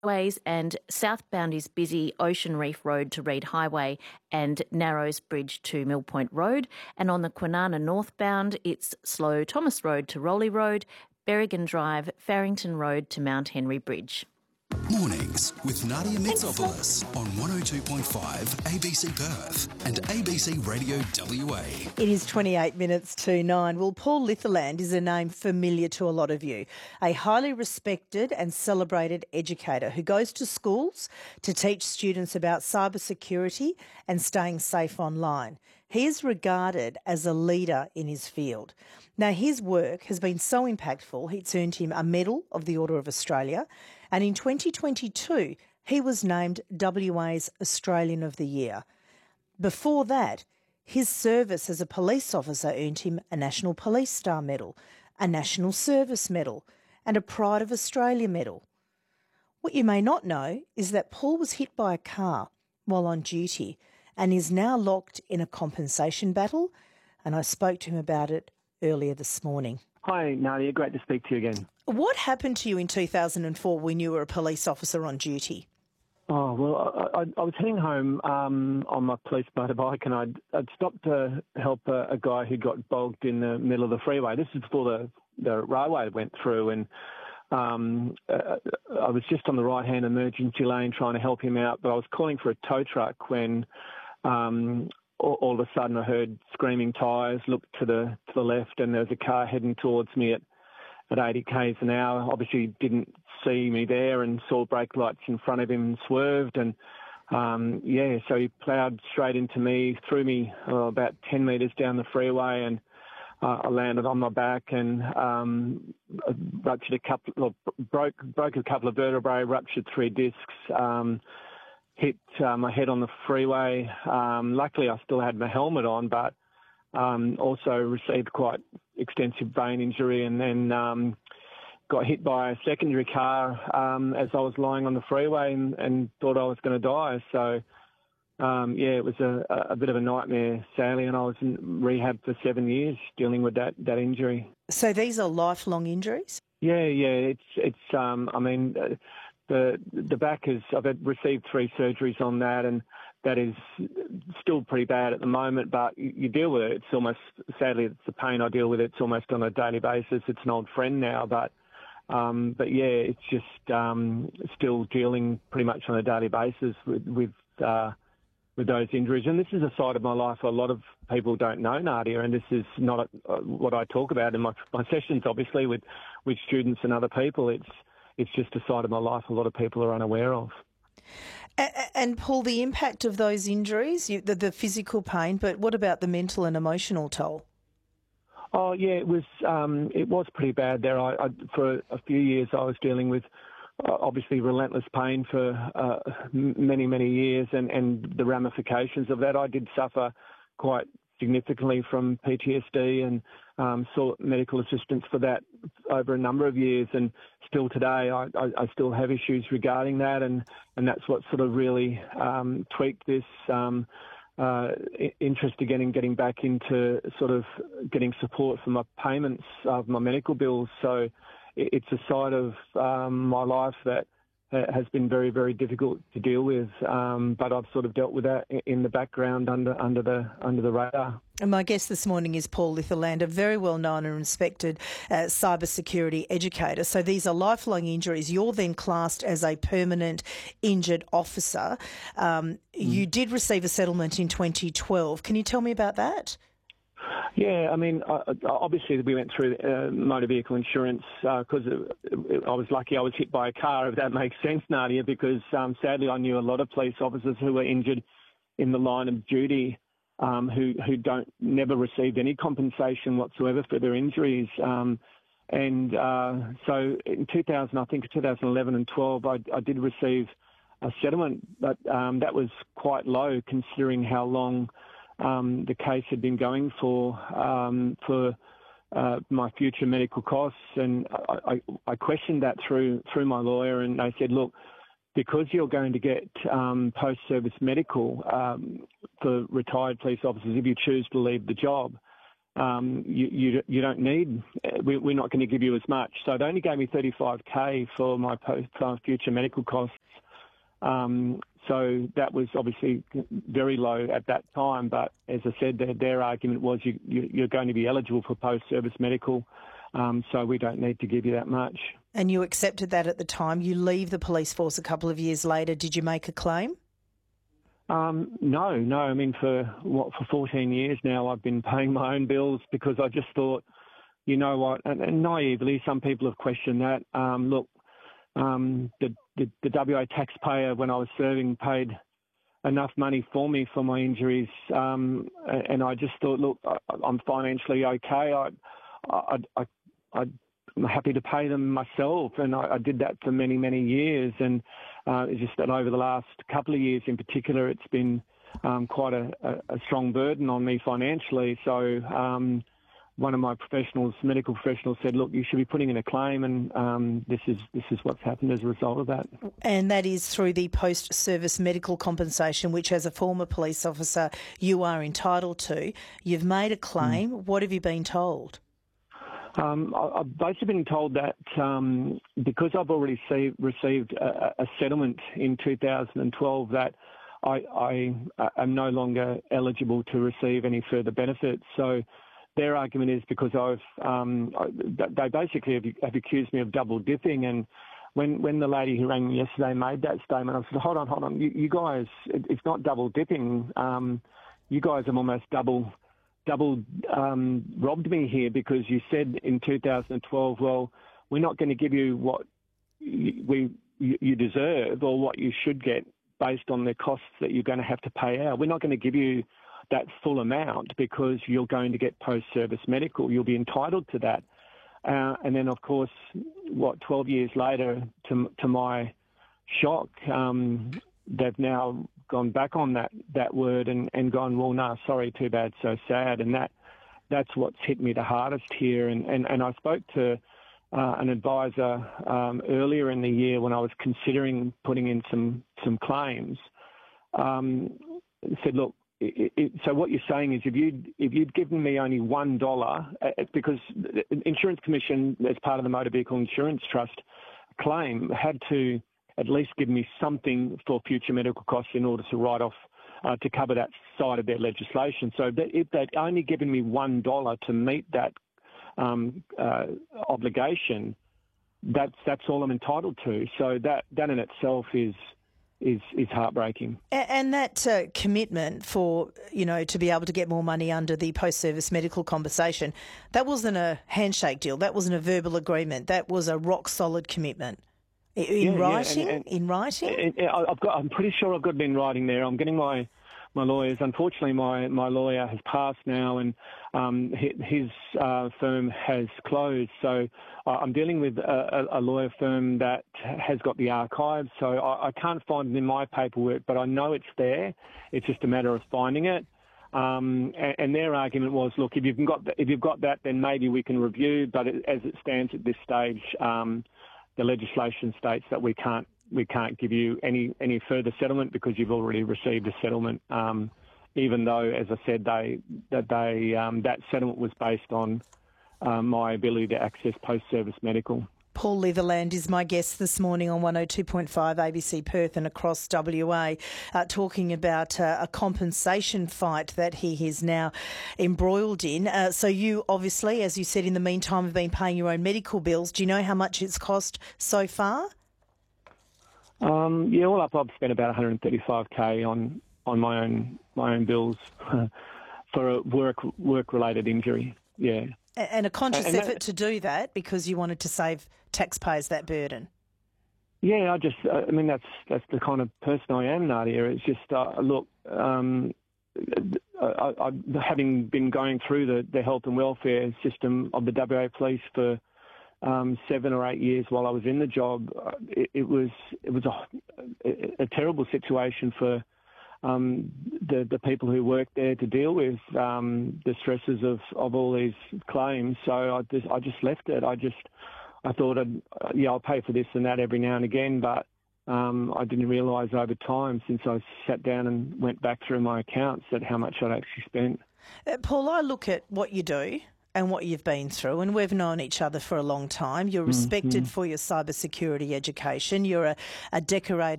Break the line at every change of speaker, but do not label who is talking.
highways, and southbound is busy Ocean Reef Road to Reed Highway and Narrows Bridge to Mill Point Road. And on the Kwinana northbound, it's slow Thomas Road to Rowley Road, Berrigan Drive, Farrington Road to Mount Henry Bridge.
Mornings with Nadia Mitsopoulos on 102.5 ABC Perth and ABC Radio WA.
It is 28 minutes to 9. Well, Paul Litherland is a name familiar to a lot of you, a highly respected and celebrated educator who goes to schools to teach students about cybersecurity and staying safe online. He is regarded as a leader in his field. Now, his work has been so impactful, it's earned him a Medal of the Order of Australia, and in 2022, he was named WA's Australian of the Year. Before that, his service as a police officer earned him a National Police Star Medal, a National Service Medal, and a Pride of Australia Medal. What you may not know is that Paul was hit by a car while on duty and is now locked in a compensation battle, and I spoke to him about it earlier this morning.
Hi, Nadia. Great to speak to you again.
What happened to you in 2004 when you were a police officer on duty?
Oh, well, I was heading home on my police motorbike, and I'd stopped to help a guy who got bogged in the middle of the freeway. This is before the railway went through, and I was just on the right-hand emergency lane trying to help him out, but I was calling for a tow truck when all of a sudden I heard screaming tyres, looked to the left, and there was a car heading towards me at 80 k's an hour. Obviously didn't see me there and saw brake lights in front of him and swerved. And, so he ploughed straight into me, threw me about 10 metres down the freeway, and I landed on my back and broke a couple of vertebrae, ruptured 3 discs, hit my head on the freeway. Luckily, I still had my helmet on, but also received quite extensive vein injury, and then got hit by a secondary car as I was lying on the freeway and thought I was going to die. So, it was a bit of a nightmare, sadly, and I was in rehab for 7 years dealing with that injury.
So these are lifelong injuries?
Yeah. It's the back I've received 3 surgeries on that, and that is still pretty bad at the moment, but you deal with it. It's almost, sadly, it's the pain I deal with. It's almost on a daily basis. It's an old friend now, but it's just still dealing pretty much on a daily basis with those injuries. And this is a side of my life a lot of people don't know, Nadia, and this is not what I talk about in my sessions, obviously, with students and other people. It's just a side of my life a lot of people are unaware of.
And Paul, the impact of those injuries, the physical pain, but what about the mental and emotional toll?
Oh yeah, it was pretty bad there. I for a few years I was dealing with obviously relentless pain for many years, and the ramifications of that. I did suffer quite significantly from PTSD and sought medical assistance for that over a number of years, and still today I still have issues regarding that, and that's what sort of really tweaked this interest again in getting back into sort of getting support for my payments of my medical bills. So it's a side of my life that has been very, very difficult to deal with, but I've sort of dealt with that in the background under the radar.
And my guest this morning is Paul Litherland, a very well-known and respected cybersecurity educator. So these are lifelong injuries. You're then classed as a permanent injured officer. You did receive a settlement in 2012. Can you tell me about that?
Yeah, I mean, obviously we went through motor vehicle insurance because I was lucky I was hit by a car, if that makes sense, Nadia, because sadly I knew a lot of police officers who were injured in the line of duty who never received any compensation whatsoever for their injuries. So in 2011 and 12, I did receive a settlement, but that was quite low considering how long the case had been going for my future medical costs, and I questioned that through my lawyer, and they said, look, because you're going to get post-service medical for retired police officers if you choose to leave the job, you don't need. We're not going to give you as much. So they only gave me $35,000 for my future medical costs. So that was obviously very low at that time. But as I said, their argument was you're going to be eligible for post-service medical, so we don't need to give you that much.
And you accepted that at the time. You leave the police force a couple of years later. Did you make a claim?
No. I mean, for 14 years now, I've been paying my own bills because I just thought, you know what, and naively, some people have questioned that. Look, the WA taxpayer, when I was serving, paid enough money for me for my injuries, and I just thought, look, I'm financially okay. I'm happy to pay them myself, and I did that for many, many years. And it's just that over the last couple of years in particular, it's been quite a strong burden on me financially. So one of my medical professionals said, look, you should be putting in a claim, and this is what's happened as a result of that.
And that is through the post-service medical compensation, which as a former police officer you are entitled to. You've made a claim. What have you been told?
I've basically been told that because I've already received a settlement in 2012 that I am no longer eligible to receive any further benefits. So their argument is because they basically have accused me of double dipping. And when the lady who rang me yesterday made that statement, I said, hold on, you guys, it's not double dipping. You guys have almost double robbed me here, because you said in 2012, well, we're not going to give you what you deserve or what you should get based on the costs that you're going to have to pay out. We're not going to give you that full amount because you're going to get post-service medical. You'll be entitled to that. And then, of course, 12 years later, to my shock, they've now gone back on that word and gone, well, no, sorry, too bad, so sad. And that's what's hit me the hardest here. And I spoke to an advisor earlier in the year when I was considering putting in some claims. Said, look, so what you're saying is if you'd given me only $1, because the Insurance Commission, as part of the Motor Vehicle Insurance Trust claim, had to at least give me something for future medical costs in order to write off, to cover that side of their legislation. So if they'd only given me $1 to meet that obligation, that's all I'm entitled to. So that in itself is heartbreaking.
And that commitment for, to be able to get more money under the post-service medical compensation, that wasn't a handshake deal. That wasn't a verbal agreement. That was a rock-solid commitment. In writing? In writing?
I'm pretty sure I've got it in writing there. I'm getting my lawyers. Unfortunately, my lawyer has passed now, and his firm has closed. So I'm dealing with a lawyer firm that has got the archives. So I can't find it in my paperwork, but I know it's there. It's just a matter of finding it. And their argument was, look, if you've got that, then maybe we can review. But as it stands at this stage, the legislation states that we can't give you any further settlement because you've already received a settlement. Even though, as I said, that settlement was based on my ability to access post-service medical.
Paul Litherland is my guest this morning on 102.5 ABC Perth and across WA, talking about a compensation fight that he is now embroiled in. So you obviously, as you said, in the meantime, have been paying your own medical bills. Do you know how much it's cost so far?
All up, I've spent about $135,000 on my own bills for a work-related injury. Yeah.
And a conscious effort to do that because you wanted to save taxpayers that burden.
Yeah, that's the kind of person I am, Nadia. It's just, look, having been going through the health and welfare system of the WA Police for 7 or 8 years while I was in the job, it was a terrible situation for the people who work there to deal with the stresses of all these claims. So I just left it. I thought, I'll pay for this and that every now and again, but I didn't realise over time, since I sat down and went back through my accounts, that how much I'd actually spent.
Paul, I look at what you do and what you've been through, and we've known each other for a long time. You're respected for your cybersecurity education. You're a decorated